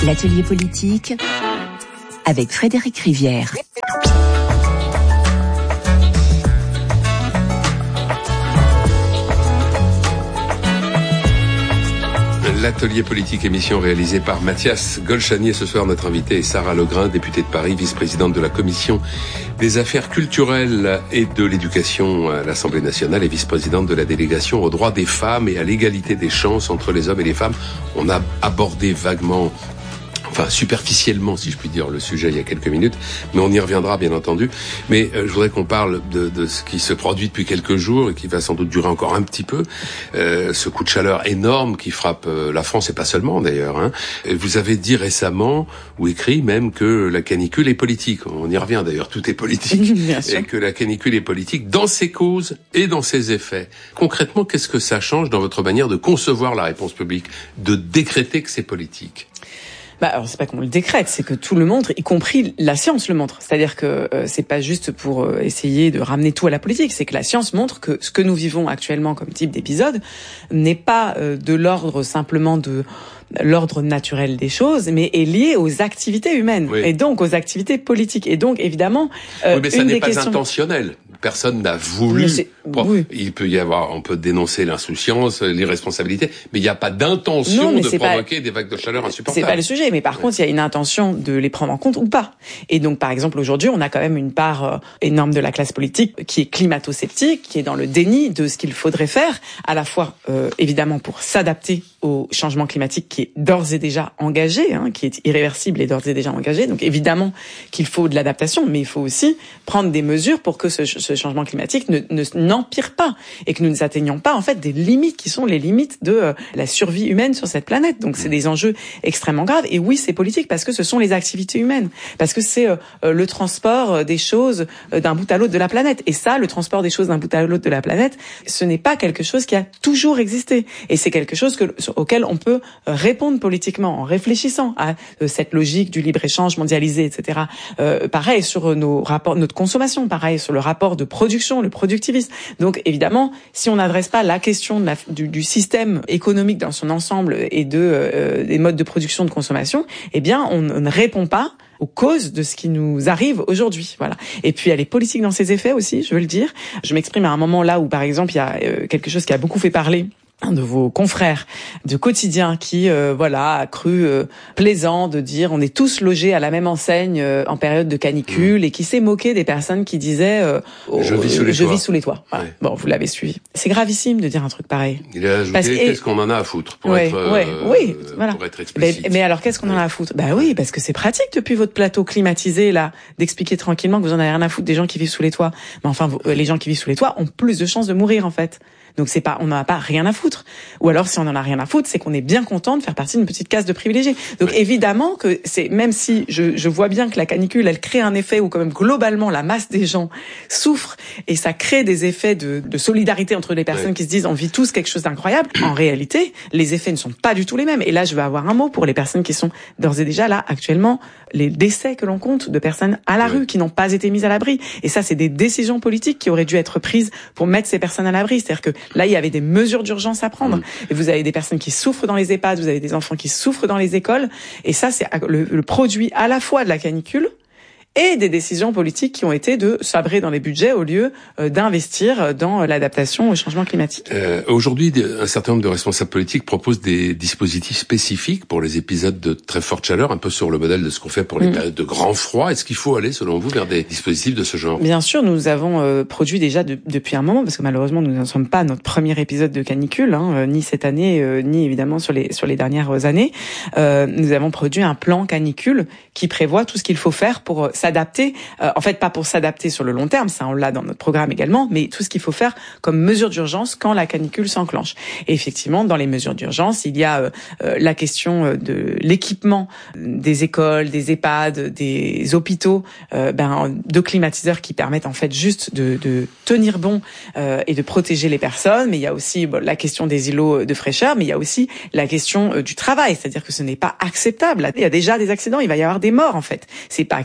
L'atelier politique avec Frédéric Rivière. L'atelier politique, émission réalisée par Mathias Golchani. Ce soir, notre invitée est Sarah Legrain, députée de Paris, vice-présidente de la Commission des affaires culturelles et de l'éducation à l'Assemblée nationale et vice-présidente de la délégation aux droits des femmes et à l'égalité des chances entre les hommes et les femmes. On a abordé vaguement, enfin superficiellement si je puis dire, le sujet il y a quelques minutes, mais on y reviendra bien entendu. Mais je voudrais qu'on parle de ce qui se produit depuis quelques jours et qui va sans doute durer encore un petit peu, ce coup de chaleur énorme qui frappe la France et pas seulement d'ailleurs. Vous avez dit récemment, ou écrit même, que la canicule est politique. On y revient d'ailleurs, tout est politique. Et que la canicule est politique dans ses causes et dans ses effets. Concrètement, qu'est-ce que ça change dans votre manière de concevoir la réponse publique, de décréter que c'est politique ? Alors c'est pas qu'on le décrète, c'est que tout le montre, y compris la science le montre. C'est-à-dire que c'est pas juste pour essayer de ramener tout à la politique, c'est que la science montre que ce que nous vivons actuellement comme type d'épisode n'est pas de l'ordre simplement de l'ordre naturel des choses, mais est lié aux activités humaines, oui. Et donc aux activités politiques. Et donc, évidemment, oui, mais ça n'est pas intentionnel. Personne n'a voulu. Oui. Il peut y avoir, on peut dénoncer l'insouciance, l'irresponsabilité, mais il n'y a pas d'intention de provoquer des vagues de chaleur insupportables. C'est pas le sujet, mais par contre, il y a une intention de les prendre en compte ou pas. Et donc, par exemple, aujourd'hui, on a quand même une part énorme de la classe politique qui est climato-sceptique, qui est dans le déni de ce qu'il faudrait faire, à la fois, évidemment, pour s'adapter au changement climatique qui est d'ores et déjà engagé, qui est irréversible et d'ores et déjà engagé. Donc, évidemment qu'il faut de l'adaptation, mais il faut aussi prendre des mesures pour que ce changement climatique n'empire pas et que nous n'atteignions pas, en fait, des limites qui sont les limites de la survie humaine sur cette planète. Donc, c'est des enjeux extrêmement graves. Et oui, c'est politique parce que ce sont les activités humaines, parce que c'est le transport des choses d'un bout à l'autre de la planète. Et ça, le transport des choses d'un bout à l'autre de la planète, ce n'est pas quelque chose qui a toujours existé. Et c'est quelque chose auquel on peut répondre politiquement en réfléchissant à cette logique du libre-échange mondialisé, etc. Pareil sur nos rapports, notre consommation, pareil sur le rapport de production, le productivisme. Donc évidemment, si on n'adresse pas la question du système économique dans son ensemble et des modes de production, de consommation, eh bien on ne répond pas aux causes de ce qui nous arrive aujourd'hui. Voilà. Et puis elle est politique dans ses effets aussi, je veux le dire. Je m'exprime à un moment là où, par exemple, il y a quelque chose qui a beaucoup fait parler. Un de vos confrères de quotidien qui a cru plaisant de dire on est tous logés à la même enseigne en période de canicule et qui s'est moqué des personnes qui disaient je vis sous les toits. Voilà. Ouais. Bon, vous l'avez suivi. C'est gravissime de dire un truc pareil. Il a ajouté qu'est-ce qu'on en a à foutre pour être explicite. Mais alors qu'est-ce qu'on en a à foutre ? Oui, parce que c'est pratique depuis votre plateau climatisé là d'expliquer tranquillement que vous en avez rien à foutre des gens qui vivent sous les toits. Mais enfin les gens qui vivent sous les toits ont plus de chances de mourir en fait. Donc on n'en a pas rien à foutre. Ou alors si on en a rien à foutre, c'est qu'on est bien content de faire partie d'une petite caste de privilégiés. Donc évidemment que même si je vois bien que la canicule, elle crée un effet où quand même globalement la masse des gens souffre et ça crée des effets de solidarité entre les personnes qui se disent on vit tous quelque chose d'incroyable. En réalité, les effets ne sont pas du tout les mêmes. Et là, je vais avoir un mot pour les personnes qui sont d'ores et déjà là actuellement, les décès que l'on compte de personnes à la rue qui n'ont pas été mises à l'abri. Et ça, c'est des décisions politiques qui auraient dû être prises pour mettre ces personnes à l'abri. C'est-à-dire que là, il y avait des mesures d'urgence à prendre. Et vous avez des personnes qui souffrent dans les EHPAD, vous avez des enfants qui souffrent dans les écoles. Et ça, c'est le produit à la fois de la canicule et des décisions politiques qui ont été de sabrer dans les budgets au lieu d'investir dans l'adaptation au changement climatique. Aujourd'hui, un certain nombre de responsables politiques proposent des dispositifs spécifiques pour les épisodes de très forte chaleur, un peu sur le modèle de ce qu'on fait pour les périodes de grand froid. Est-ce qu'il faut aller, selon vous, vers des dispositifs de ce genre ? Bien sûr, nous avons produit déjà depuis un moment, parce que malheureusement, nous n'en sommes pas à notre premier épisode de canicule, ni cette année, ni évidemment sur les dernières années. Nous avons produit un plan canicule qui prévoit tout ce qu'il faut faire pour s'adapter, en fait pas pour s'adapter sur le long terme, ça on l'a dans notre programme également, mais tout ce qu'il faut faire comme mesure d'urgence quand la canicule s'enclenche. Et effectivement, dans les mesures d'urgence, il y a la question de l'équipement des écoles, des EHPAD, des hôpitaux, de climatiseurs qui permettent en fait juste de tenir bon et de protéger les personnes. Mais il y a aussi la question des îlots de fraîcheur, mais il y a aussi la question du travail, c'est-à-dire que ce n'est pas acceptable. Il y a déjà des accidents, il va y avoir des morts en fait. C'est pas acceptable de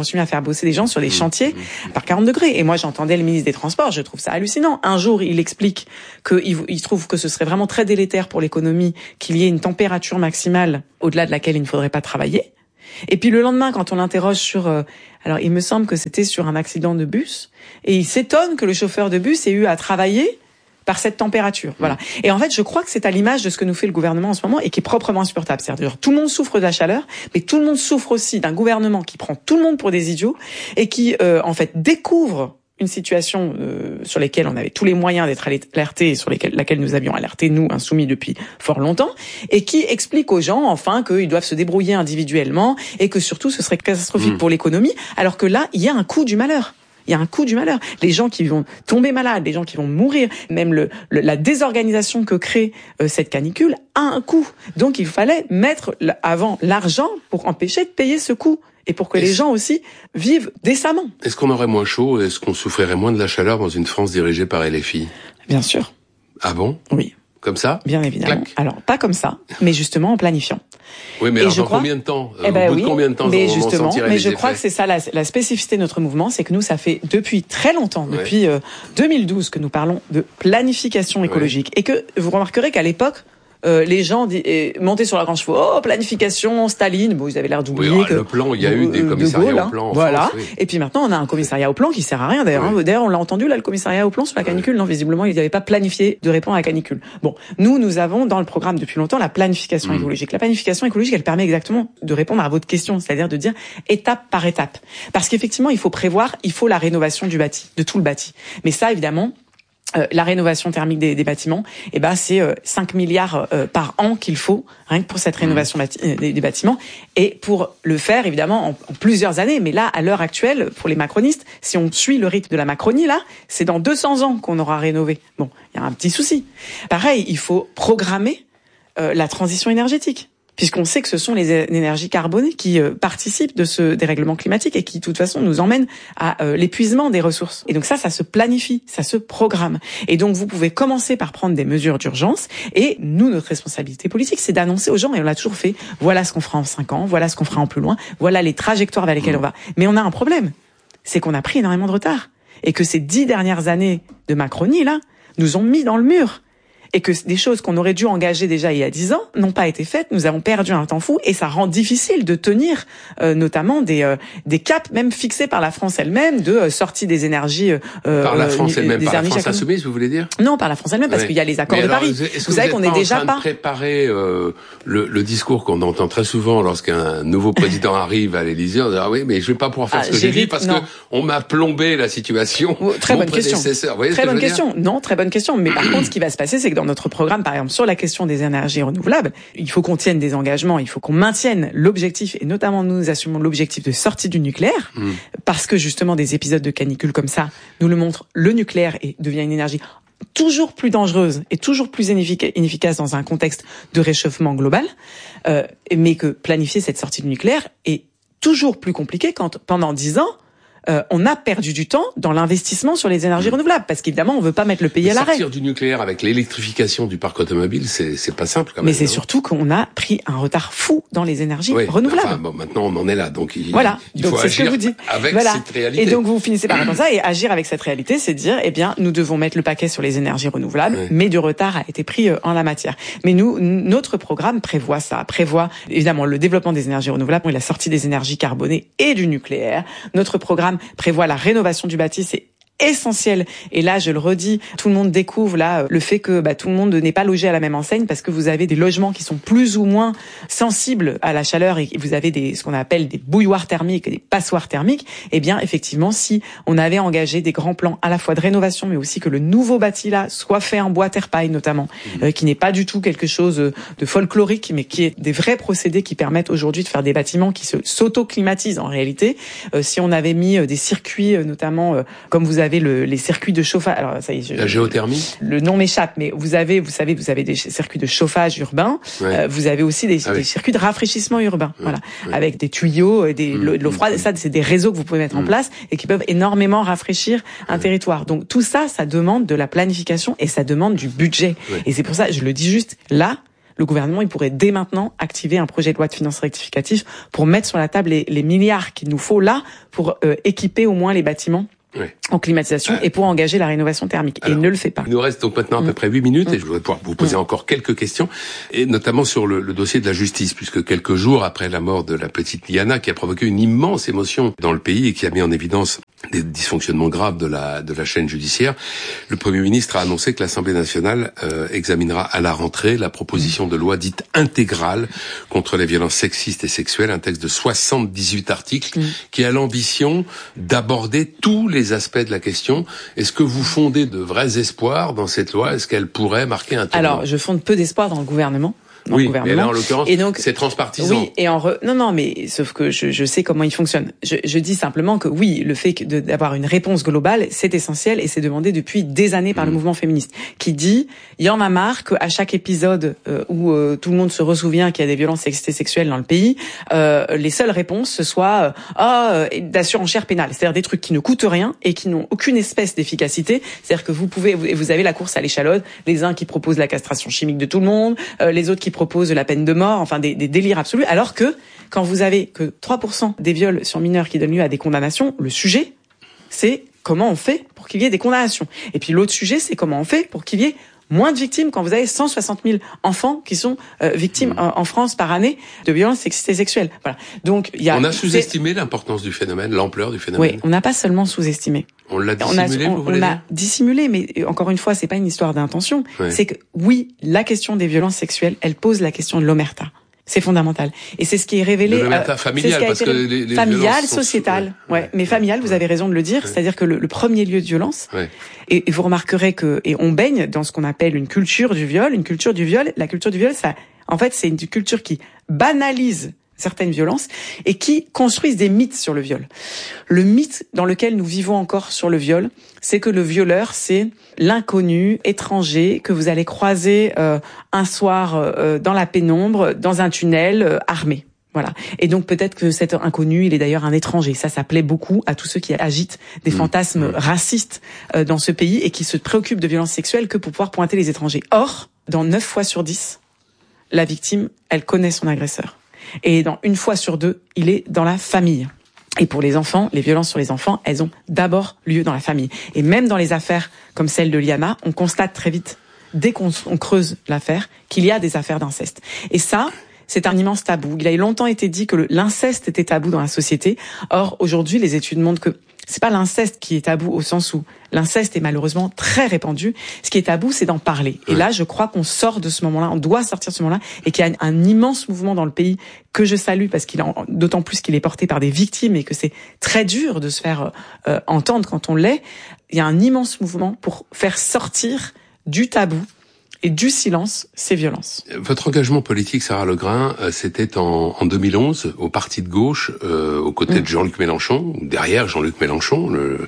continue à faire bosser des gens sur des chantiers par 40 degrés. Et moi, j'entendais le ministre des Transports, je trouve ça hallucinant. Un jour, il explique qu'il trouve que ce serait vraiment très délétère pour l'économie qu'il y ait une température maximale au-delà de laquelle il ne faudrait pas travailler. Et puis le lendemain, quand on l'interroge sur... alors, il me semble que c'était sur un accident de bus, et il s'étonne que le chauffeur de bus ait eu à travailler par cette température. Voilà. Et en fait, je crois que c'est à l'image de ce que nous fait le gouvernement en ce moment et qui est proprement insupportable. C'est-à-dire, tout le monde souffre de la chaleur, mais tout le monde souffre aussi d'un gouvernement qui prend tout le monde pour des idiots et qui, en fait, découvre une situation sur laquelle on avait tous les moyens d'être alertés et sur laquelle nous avions alerté, nous, insoumis, depuis fort longtemps, et qui explique aux gens, enfin, qu'ils doivent se débrouiller individuellement et que surtout, ce serait catastrophique pour l'économie, alors que là, il y a un coût du malheur. Il y a un coût du malheur. Les gens qui vont tomber malades, les gens qui vont mourir, même la désorganisation que crée cette canicule a un coût. Donc il fallait mettre avant l'argent pour empêcher de payer ce coût et pour que les gens aussi vivent décemment. Est-ce qu'on aurait moins chaud? Est-ce qu'on souffrirait moins de la chaleur dans une France dirigée par LFI? Bien sûr. Ah bon? Oui. Comme ça? Bien évidemment. Clac. Alors, pas comme ça, mais justement en planifiant. Oui, mais alors dans combien de temps? Au bout de combien de temps mais on justement, sentirait mais les je effets? crois que c'est ça la spécificité de notre mouvement, c'est que nous, ça fait depuis très longtemps, depuis 2012, que nous parlons de planification écologique. Et que vous remarquerez qu'à l'époque, les gens montaient sur leurs grands chevaux. Oh, planification, Staline. Bon, ils avaient l'air d'oublier que le plan, il y a eu des commissariats au plan. En voilà. France, oui. Et puis maintenant, on a un commissariat au plan qui sert à rien d'ailleurs. Oui. D'ailleurs, on l'a entendu là, le commissariat au plan sur la canicule. Non, visiblement, ils n'avaient pas planifié de répondre à la canicule. Bon, nous avons dans le programme depuis longtemps la planification écologique. La planification écologique, elle permet exactement de répondre à votre question, c'est-à-dire de dire étape par étape. Parce qu'effectivement, il faut prévoir, il faut la rénovation du bâti, de tout le bâti. Mais ça, évidemment, la rénovation thermique des bâtiments, c'est 5 milliards par an qu'il faut rien que pour cette rénovation des bâtiments, et pour le faire évidemment en plusieurs années. Mais là, à l'heure actuelle, pour les macronistes, si on suit le rythme de la Macronie, là, c'est dans 200 ans qu'on aura rénové. Bon, il y a un petit souci. Pareil, il faut programmer la transition énergétique, puisqu'on sait que ce sont les énergies carbonées qui participent de ce dérèglement climatique et qui, de toute façon, nous emmènent à l'épuisement des ressources. Et donc ça se planifie, ça se programme. Et donc vous pouvez commencer par prendre des mesures d'urgence. Et nous, notre responsabilité politique, c'est d'annoncer aux gens, et on l'a toujours fait, voilà ce qu'on fera en 5 ans, voilà ce qu'on fera en plus loin, voilà les trajectoires vers lesquelles on va. Mais on a un problème, c'est qu'on a pris énormément de retard. Et que ces 10 dernières années de Macronie, là, nous ont mis dans le mur. Et que des choses qu'on aurait dû engager déjà il y a 10 ans n'ont pas été faites. Nous avons perdu un temps fou et ça rend difficile de tenir notamment des caps même fixés par la France elle-même de sortie des énergies par la France elle-même, par la France insoumise, vous voulez dire? Non, par la France elle-même, parce qu'il y a les accords de Paris. Vous savez qu'on est déjà pas en train de préparer le discours qu'on entend très souvent lorsqu'un nouveau président arrive à l'Élysée, on dit oui, mais je vais pas pouvoir faire ce que j'ai dit parce que on m'a plombé la situation. Très bonne question. Très bonne question. Non, très bonne question. Mais par contre, ce qui va se passer, c'est que dans notre programme, par exemple, sur la question des énergies renouvelables, il faut qu'on tienne des engagements, il faut qu'on maintienne l'objectif, et notamment nous assumons l'objectif de sortie du nucléaire, parce que justement des épisodes de canicule comme ça nous le montrent, le nucléaire devient une énergie toujours plus dangereuse et toujours plus inefficace dans un contexte de réchauffement global, mais que planifier cette sortie du nucléaire est toujours plus compliqué quand pendant 10 ans, on a perdu du temps dans l'investissement sur les énergies renouvelables, parce qu'évidemment, on veut pas mettre le pays à l'arrêt. Sortir du nucléaire avec l'électrification du parc automobile, c'est pas simple quand même. Mais c'est surtout qu'on a pris un retard fou dans les énergies renouvelables. Enfin, bon, maintenant, on en est là, donc il donc faut c'est agir ce que vous dites. Avec cette réalité. Et donc vous finissez par répondre ça, et agir avec cette réalité, c'est dire, nous devons mettre le paquet sur les énergies renouvelables, mais du retard a été pris en la matière. Mais notre programme prévoit ça, prévoit évidemment le développement des énergies renouvelables et la sortie des énergies carbonées et du nucléaire. Notre programme prévoit la rénovation du bâti, c'est essentiel. Et là, je le redis, tout le monde découvre là le fait que tout le monde n'est pas logé à la même enseigne, parce que vous avez des logements qui sont plus ou moins sensibles à la chaleur, et vous avez ce qu'on appelle des bouilloires thermiques, des passoires thermiques. Eh bien, effectivement, si on avait engagé des grands plans à la fois de rénovation, mais aussi que le nouveau bâti là soit fait en bois terre-paille notamment, qui n'est pas du tout quelque chose de folklorique, mais qui est des vrais procédés qui permettent aujourd'hui de faire des bâtiments qui s'auto-climatisent en réalité. Si on avait mis des circuits, notamment comme vous avez les circuits de chauffage. Alors ça y est, la géothermie. Le nom m'échappe, mais vous avez des circuits de chauffage urbain. Vous avez aussi des circuits de rafraîchissement urbain, avec des tuyaux, et de l'eau froide. Ça, c'est des réseaux que vous pouvez mettre en place et qui peuvent énormément rafraîchir un territoire. Donc tout ça, ça demande de la planification et ça demande du budget. Et c'est pour ça, je le dis juste là. le gouvernement, il pourrait dès maintenant activer un projet de loi de finances rectificatif pour mettre sur la table les milliards qu'il nous faut là pour équiper au moins les bâtiments en climatisation et pour engager la rénovation thermique. Alors, et il ne le fait pas. Il nous reste donc maintenant à peu près 8 minutes et je voudrais pouvoir vous poser encore quelques questions, et notamment sur le dossier de la justice, puisque quelques jours après la mort de la petite Liana, qui a provoqué une immense émotion dans le pays et qui a mis en évidence des dysfonctionnements graves de la chaîne judiciaire, le Premier ministre a annoncé que l'Assemblée nationale examinera à la rentrée la proposition de loi dite intégrale contre les violences sexistes et sexuelles, un texte de 78 articles qui a l'ambition d'aborder tous les aspects de la question. Est-ce que vous fondez de vrais espoirs dans cette loi? Est-ce qu'elle pourrait marquer un tournant? Alors, je fonde peu d'espoir dans le gouvernement. Oui, mais là, en l'occurrence, c'est transpartisan. Oui, et non, mais sauf que je sais comment il fonctionne. Je dis simplement que oui, le fait d'avoir une réponse globale, c'est essentiel et c'est demandé depuis des années par le mouvement féministe, qui dit, il y en a marre qu'à chaque épisode où tout le monde se ressouvient qu'il y a des violences sexistes et sexuelles dans le pays, les seules réponses ce soit d'assurenchère pénale, c'est-à-dire des trucs qui ne coûtent rien et qui n'ont aucune espèce d'efficacité. C'est-à-dire que vous avez la course à l'échalote, les uns qui proposent la castration chimique de tout le monde, les autres qui proposent la peine de mort, enfin des délires absolus, alors que quand vous avez que 3% des viols sur mineurs qui donnent lieu à des condamnations, le sujet, c'est comment on fait pour qu'il y ait des condamnations. Et puis l'autre sujet, c'est comment on fait pour qu'il y ait moins de victimes quand vous avez 160 000 enfants qui sont victimes en France par année de violences sexistes et sexuelles. Voilà. Donc on a sous-estimé l'importance du phénomène, l'ampleur du phénomène. Oui, on n'a pas seulement sous-estimé. On l'a dissimulé, vous voulez dire ? On a dissimulé, mais encore une fois, c'est pas une histoire d'intention. Ouais. C'est que oui, la question des violences sexuelles, elle pose la question de l'omerta. C'est fondamental. Et c'est ce qui est révélé. De l'omerta familiale, parce que les familiale, sociétale. Ouais. Mais familiale, vous avez raison de le dire. Ouais. C'est-à-dire que le premier lieu de violence. Ouais. Et vous remarquerez et on baigne dans ce qu'on appelle une culture du viol. Une culture du viol. La culture du viol, ça, en fait, c'est une culture qui banalise certaines violences et qui construisent des mythes sur le viol. Le mythe dans lequel nous vivons encore sur le viol, c'est que le violeur, c'est l'inconnu, étranger, que vous allez croiser un soir dans la pénombre, dans un tunnel, armé. Voilà. Et donc peut-être que cet inconnu, il est d'ailleurs un étranger. Ça plaît beaucoup à tous ceux qui agitent des fantasmes racistes dans ce pays et qui se préoccupent de violences sexuelles que pour pouvoir pointer les étrangers. Or, dans 9 fois sur 10, la victime, elle connaît son agresseur. Et dans 1 fois sur 2, il est dans la famille. Et pour les enfants, les violences sur les enfants, elles ont d'abord lieu dans la famille. Et même dans les affaires comme celle de Liana, on constate très vite, dès qu'on creuse l'affaire, qu'il y a des affaires d'inceste. Et ça, c'est un immense tabou. Il a longtemps été dit que l'inceste était tabou dans la société. Or, aujourd'hui, les études montrent que c'est pas l'inceste qui est tabou au sens où l'inceste est malheureusement très répandu. Ce qui est tabou, c'est d'en parler. Et là, je crois qu'on sort de ce moment-là, on doit sortir de ce moment-là, et qu'il y a un immense mouvement dans le pays que je salue parce d'autant plus qu'il est porté par des victimes et que c'est très dur de se faire entendre quand on l'est. Il y a un immense mouvement pour faire sortir du tabou et du silence ces violences. Votre engagement politique, Sarah Legrain, c'était en 2011 au parti de gauche, aux côtés de Jean-Luc Mélenchon, derrière Jean-Luc Mélenchon,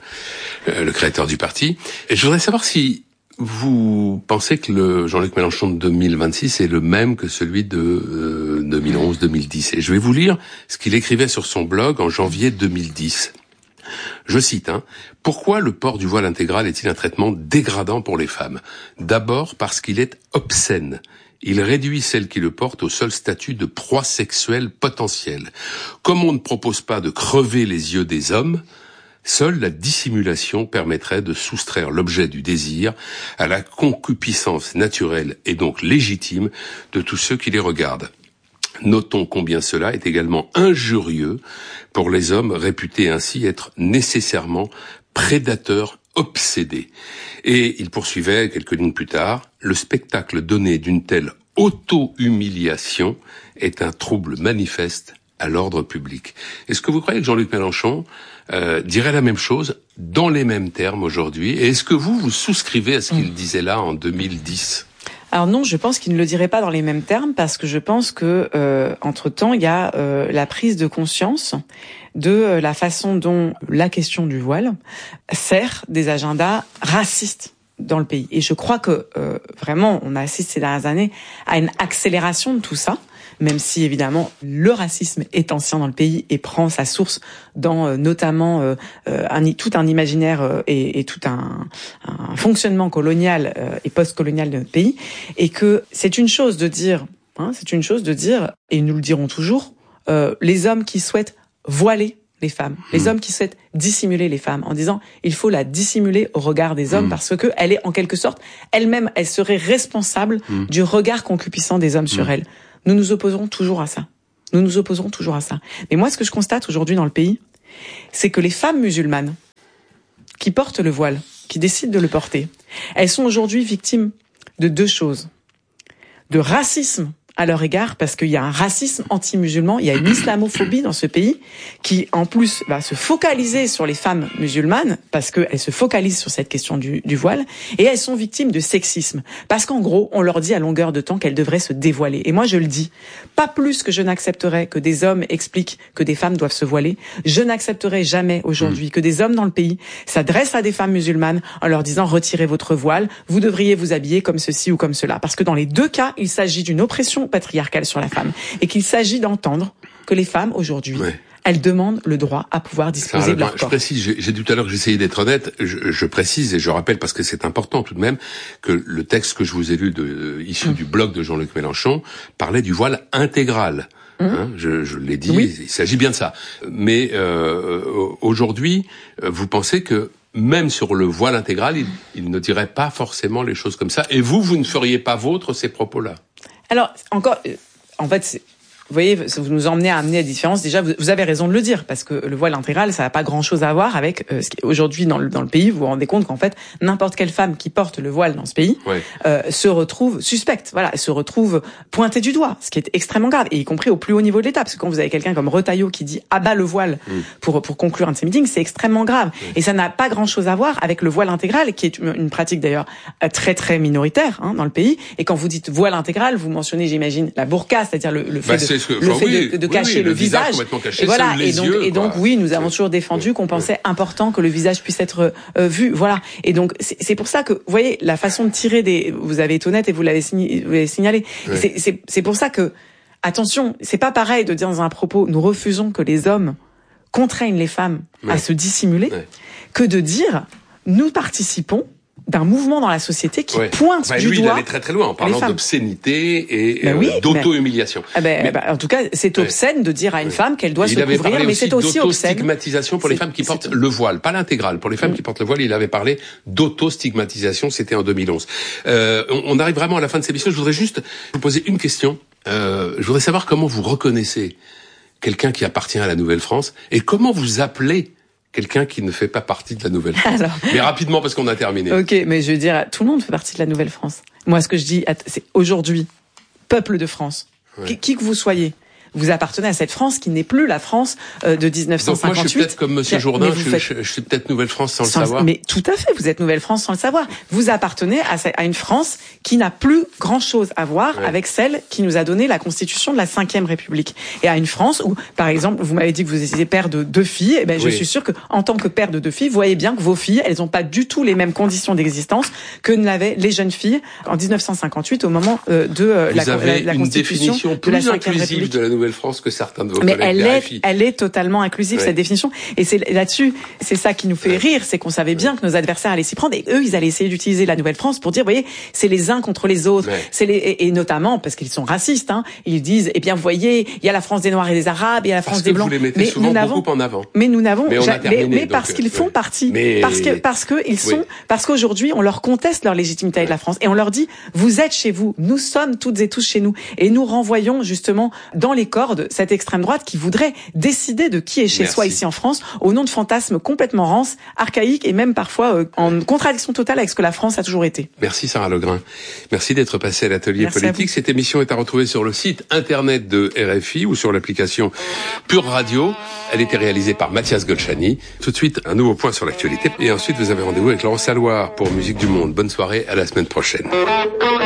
le créateur du parti. Et je voudrais savoir si vous pensez que le Jean-Luc Mélenchon de 2026 est le même que celui de 2011-2010. Et je vais vous lire ce qu'il écrivait sur son blog en janvier 2010. Je cite, pourquoi le port du voile intégral est-il un traitement dégradant pour les femmes? D'abord parce qu'il est obscène. Il réduit celles qui le portent au seul statut de proie sexuelle potentielle. Comme on ne propose pas de crever les yeux des hommes, seule la dissimulation permettrait de soustraire l'objet du désir à la concupiscence naturelle et donc légitime de tous ceux qui les regardent. Notons combien cela est également injurieux pour les hommes réputés ainsi être nécessairement prédateurs obsédés. Et il poursuivait quelques lignes plus tard, le spectacle donné d'une telle auto-humiliation est un trouble manifeste à l'ordre public. Est-ce que vous croyez que Jean-Luc Mélenchon dirait la même chose dans les mêmes termes aujourd'hui? Et est-ce que vous souscrivez à ce qu'il disait là en 2010? Alors non, je pense qu'il ne le dirait pas dans les mêmes termes parce que je pense que entre-temps, il y a la prise de conscience de la façon dont la question du voile sert des agendas racistes dans le pays. Et je crois que vraiment, on a assisté ces dernières années à une accélération de tout ça, même si évidemment le racisme est ancien dans le pays et prend sa source dans notamment tout un imaginaire et tout un fonctionnement colonial et post-colonial de notre pays, et que c'est une chose de dire C'est une chose de dire, et nous le dirons toujours, les hommes qui souhaitent voiler les femmes, les hommes qui souhaitent dissimuler les femmes, en disant il faut la dissimuler au regard des hommes parce que elle est en quelque sorte elle-même, elle serait responsable du regard concupiscent des hommes sur elle. Nous nous opposerons toujours à ça. Nous nous opposerons toujours à ça. Mais moi, ce que je constate aujourd'hui dans le pays, c'est que les femmes musulmanes qui portent le voile, qui décident de le porter, elles sont aujourd'hui victimes de deux choses. De racisme à leur égard, parce qu'il y a un racisme anti-musulman, il y a une islamophobie dans ce pays qui, en plus, va se focaliser sur les femmes musulmanes, parce qu'elles se focalisent sur cette question du voile, et elles sont victimes de sexisme, parce qu'en gros, on leur dit à longueur de temps qu'elles devraient se dévoiler. Et moi, je le dis, pas plus que je n'accepterai que des hommes expliquent que des femmes doivent se voiler, je n'accepterai jamais aujourd'hui que des hommes dans le pays s'adressent à des femmes musulmanes en leur disant « retirez votre voile, vous devriez vous habiller comme ceci ou comme cela ». Parce que dans les deux cas, il s'agit d'une oppression patriarcale sur la femme et qu'il s'agit d'entendre que les femmes aujourd'hui, elles demandent le droit à pouvoir disposer de leur corps. Je précise, j'ai dit tout à l'heure que j'essayais d'être honnête, je précise et je rappelle parce que c'est important tout de même que le texte que je vous ai lu issu du blog de Jean-Luc Mélenchon parlait du voile intégral. Je l'ai dit, il s'agit bien de ça. Mais aujourd'hui, vous pensez que même sur le voile intégral, il ne dirait pas forcément les choses comme ça. Et vous ne feriez pas vôtre ces propos-là? Alors, encore, en fait, vous voyez, vous nous emmenez à amener la différence. Déjà, vous avez raison de le dire, parce que le voile intégral, ça n'a pas grand-chose à voir avec ce qui aujourd'hui dans le pays. Vous vous rendez compte qu'en fait, n'importe quelle femme qui porte le voile dans ce pays se retrouve suspecte. Voilà, elle se retrouve pointée du doigt, ce qui est extrêmement grave, et y compris au plus haut niveau de l'État, parce que quand vous avez quelqu'un comme Retailleau qui dit abat le voile pour conclure un de ses meetings, c'est extrêmement grave. Et ça n'a pas grand-chose à voir avec le voile intégral, qui est une pratique d'ailleurs très très minoritaire dans le pays. Et quand vous dites voile intégral, vous mentionnez, j'imagine, la burqa, c'est-à-dire le fait de cacher le visage complètement caché, et voilà, et donc oui, nous avons toujours défendu qu'on pensait important que le visage puisse être vu, voilà. Et donc c'est pour ça que vous voyez la façon de tirer vous avez été honnête et vous l'avez signalé. C'est pour ça que attention, c'est pas pareil de dire dans un propos nous refusons que les hommes contraignent les femmes à se dissimuler que de dire nous participons d'un mouvement dans la société qui pointe du doigt. Lui, il allait très très loin en parlant d'obscénité et d'auto-humiliation. En tout cas, c'est obscène de dire à une femme qu'elle doit se couvrir, mais c'est aussi obscène. D'auto-stigmatisation pour les femmes qui portent le voile, pas l'intégral. Pour les femmes qui portent le voile, il avait parlé d'auto-stigmatisation, c'était en 2011. On arrive vraiment à la fin de cette émission. Je voudrais juste vous poser une question. Je voudrais savoir comment vous reconnaissez quelqu'un qui appartient à la Nouvelle-France et comment vous appelez quelqu'un qui ne fait pas partie de la Nouvelle-France. Mais rapidement, parce qu'on a terminé. Ok, mais je veux dire, tout le monde fait partie de la Nouvelle-France. Moi, ce que je dis, c'est aujourd'hui, peuple de France, qui que vous soyez, vous appartenez à cette France qui n'est plus la France de 1958. Donc moi, je suis peut-être comme Monsieur Jourdain, je suis peut-être Nouvelle-France sans le savoir. Mais tout à fait, vous êtes Nouvelle-France sans le savoir. Vous appartenez à une France qui n'a plus grand-chose à voir avec celle qui nous a donné la Constitution de la Ve République. Et à une France où, par exemple, vous m'avez dit que vous étiez père de 2 filles, et je suis sûr que, en tant que père de 2 filles, vous voyez bien que vos filles, elles n'ont pas du tout les mêmes conditions d'existence que n'avaient les jeunes filles en 1958 au moment de la Constitution de la Ve République. De la Nouvelle-France que certains de vos collègues. Elle est totalement inclusive, cette définition. Et c'est là-dessus, c'est ça qui nous fait rire, c'est qu'on savait bien que nos adversaires allaient s'y prendre, et eux, ils allaient essayer d'utiliser la Nouvelle-France pour dire, vous voyez, c'est les uns contre les autres. Et notamment, parce qu'ils sont racistes, ils disent, eh bien, vous voyez, il y a la France des Noirs et des Arabes, il y a la France des Blancs. Vous les mettez souvent beaucoup en avant. Mais nous n'avons, mais parce qu'ils font partie. Parce qu'aujourd'hui, on leur conteste leur légitimité avec la France, et on leur dit, vous êtes chez vous, nous sommes toutes et tous chez nous, et nous renvoyons justement dans les cordes cette extrême droite qui voudrait décider de qui est chez soi ici en France au nom de fantasmes complètement rances, archaïques et même parfois en contradiction totale avec ce que la France a toujours été. Merci Sarah Legrain. Merci d'être passée à l'atelier politique. Cette émission est à retrouver sur le site internet de RFI ou sur l'application Pure Radio. Elle était réalisée par Mathias Golchany. Tout de suite, un nouveau point sur l'actualité. Et ensuite, vous avez rendez-vous avec Laurent Salouard pour Musique du Monde. Bonne soirée, à la semaine prochaine.